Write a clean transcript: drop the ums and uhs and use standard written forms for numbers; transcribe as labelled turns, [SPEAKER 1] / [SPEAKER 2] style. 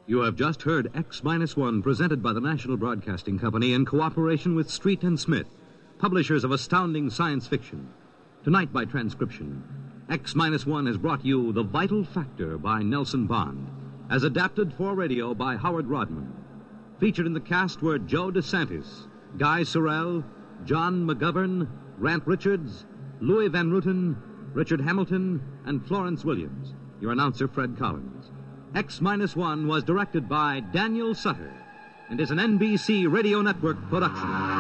[SPEAKER 1] You have just heard X-1, presented by the National Broadcasting Company in cooperation with Street and Smith, publishers of astounding science fiction. Tonight, by transcription, X-1 has brought you The Vital Factor by Nelson Bond, as adapted for radio by Howard Rodman. Featured in the cast were Joe DeSantis, Guy Sorrell, John McGovern, Grant Richards, Louis Van Ruten, Richard Hamilton, and Florence Williams. Your announcer, Fred Collins. X-1 was directed by Daniel Sutter and is an NBC Radio Network production.